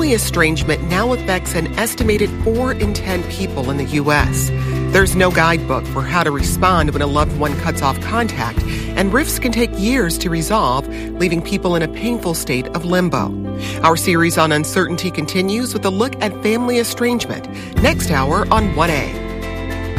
Family estrangement now affects an estimated 4 in 10 people in the U.S. There's no guidebook for how to respond when a loved one cuts off contact, and rifts can take years to resolve, leaving people in a painful state of limbo. Our series on uncertainty continues with a look at family estrangement next hour on 1A.